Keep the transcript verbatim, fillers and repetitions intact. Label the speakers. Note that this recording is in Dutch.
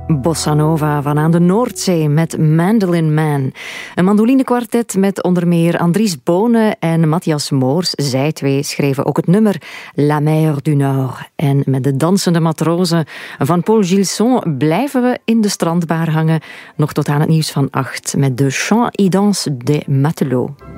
Speaker 1: Bossa Nova van aan de Noordzee met Mandolin Man. Een mandolinekwartet met onder meer Andries Bone en Matthias Moors. Zij twee schreven ook het nummer La Mer du Nord. En met de dansende matrozen van Paul Gilson blijven we in de strandbar hangen. Nog tot aan het nieuws van acht met de Chant et Danse des Matelots.